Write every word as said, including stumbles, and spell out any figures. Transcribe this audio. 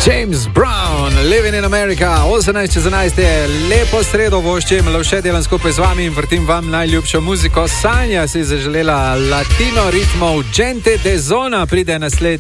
James Brown, Living in America, osemnajst čez enajst je lepo sredo voščim, lovše delam skupaj z vami in vrtim vam najljubšo muziko. Sanja si zaželela latino ritmov, Gente de Zona pride naslednji.